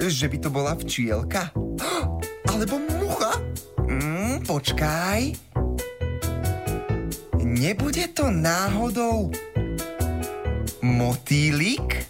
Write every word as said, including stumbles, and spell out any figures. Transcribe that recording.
že by to bola včielka? Alebo mucha? Mm, počkaj. Nebude to náhodou motýlik?